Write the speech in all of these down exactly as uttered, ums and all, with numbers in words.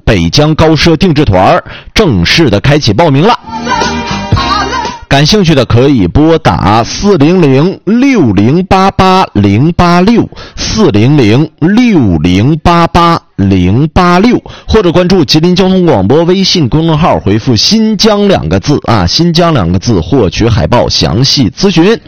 北疆高奢定制团正式的开启报名了。感兴趣的可以拨打四零零六零八八零八六四零零六零八八零八六，或者关注吉林交通广播微信公众号，回复新疆两个字啊，新疆两个字获取海报详细咨询。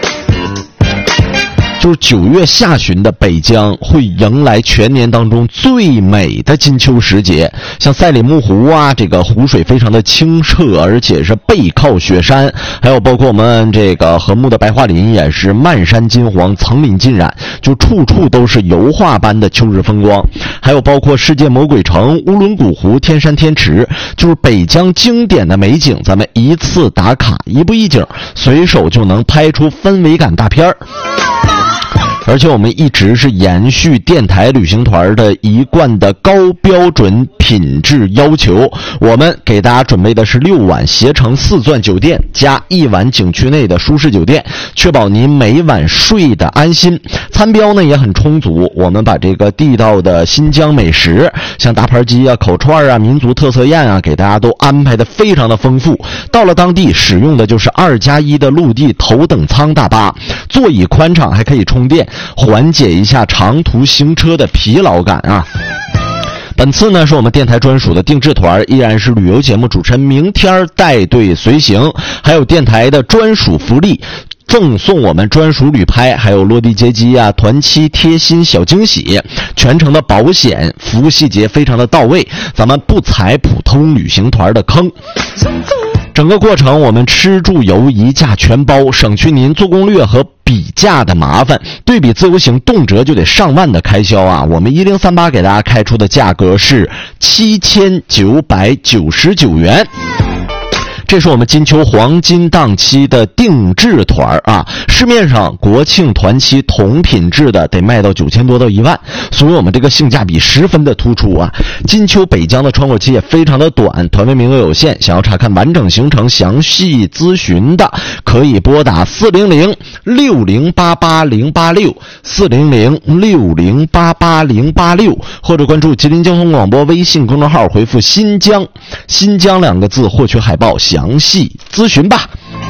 就是九月下旬的北疆会迎来全年当中最美的金秋时节，像赛里木湖啊，这个湖水非常的清澈，而且是背靠雪山，还有包括我们这个禾木的白桦林也是漫山金黄，层林尽染，就处处都是油画般的秋日风光。还有包括世界魔鬼城、乌伦古湖、天山天池，就是北疆经典的美景，咱们一次打卡，一步一景，随手就能拍出氛围感大片儿。而且我们一直是延续电台旅行团的一贯的高标准品质要求，我们给大家准备的是六晚携程四钻酒店加一晚景区内的舒适酒店，确保您每晚睡得安心。餐标呢也很充足，我们把这个地道的新疆美食，像大盘鸡啊、烤串啊、民族特色宴啊，给大家都安排的非常的丰富。到了当地使用的就是二加一的陆地头等舱大巴，座椅宽敞，还可以充电，缓解一下长途行车的疲劳感啊。本次呢是我们电台专属的定制团，依然是旅游节目主持人明天带队随行，还有电台的专属福利，赠送我们专属旅拍，还有落地接机啊，团期贴心小惊喜，全程的保险服务细节非常的到位，咱们不踩普通旅行团的坑。整个过程我们吃住游一价全包，省去您做攻略和比价的麻烦。对比自由行动辄就得上万的开销啊，我们一零三八给大家开出的价格是七千九百九十九元。这是我们金秋黄金档期的定制团啊，市面上国庆团期同品质的得卖到九千多到一万，所以我们这个性价比十分的突出啊。金秋北疆的窗口期也非常的短，团位名额有限，想要查看完整行程详细咨询的，可以拨打四零零六零八八零八六四零零六零八八零八六，或者关注吉林交通广播微信公众号，回复新疆新疆两个字获取海报详细咨询吧。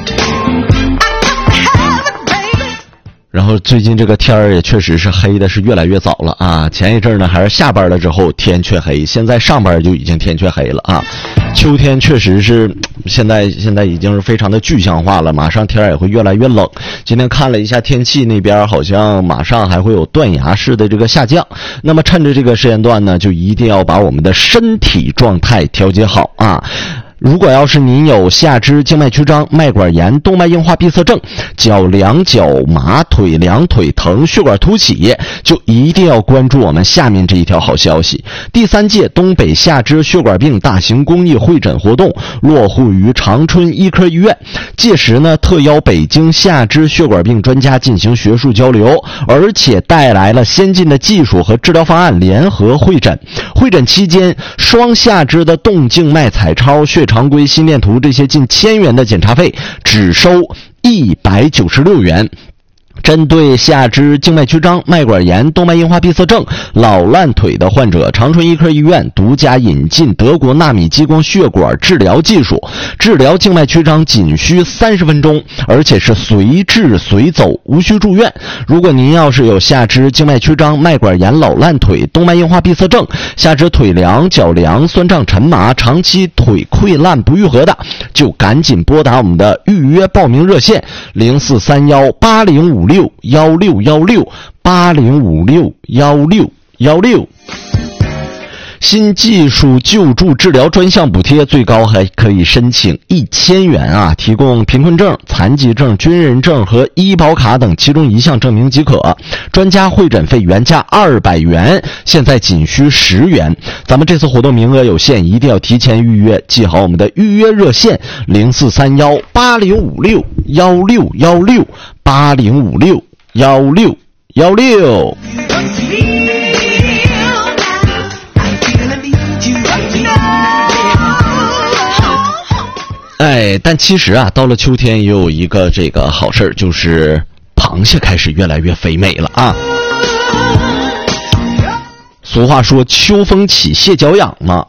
然后最近这个天儿也确实是黑的是越来越早了啊，前一阵呢还是下班了之后天却黑，现在上班就已经天却黑了啊。秋天确实是现在现在已经是非常的具象化了，马上天也会越来越冷。今天看了一下天气，那边好像马上还会有断崖式的这个下降，那么趁着这个时间段呢，就一定要把我们的身体状态调节好啊。如果要是您有下肢静脉曲张、脉管炎、动脉硬化闭塞症、脚凉脚麻、腿凉腿疼、血管凸起，就一定要关注我们下面这一条好消息。第三届东北下肢血管病大型公益会诊活动落户于长春医科医院，届时呢特邀北京下肢血管病专家进行学术交流，而且带来了先进的技术和治疗方案联合会诊。会诊期间，双下肢的动静脉彩超、血常规、心电图这些近千元的检查费只收一百九十六元。针对下肢静脉曲张、脉管炎、动脉硬化闭塞症、老烂腿的患者，长春医科医院独家引进德国纳米激光血管治疗技术，治疗静脉曲张仅需三十分钟，而且是随治随走，无需住院。如果您要是有下肢静脉曲张、脉管炎、老烂腿、动脉硬化闭塞症、下肢腿凉、脚凉、酸胀沉麻、长期腿溃烂不愈合的，就赶紧拨打我们的预约报名热线零四三幺八零五六幺六幺六八零五六幺六幺六。新技术救助治疗专项补贴最高还可以申请一千元啊，提供贫困证、残疾证、军人证和医保卡等其中一项证明即可。专家会诊费原价二百元，现在仅需十元。咱们这次活动名额有限，一定要提前预约，记好我们的预约热线零四三幺八零五六幺六幺六八零五六幺六幺六。哎，但其实啊，到了秋天也有一个这个好事儿，就是螃蟹开始越来越肥美了啊。俗话说秋风起蟹脚痒嘛，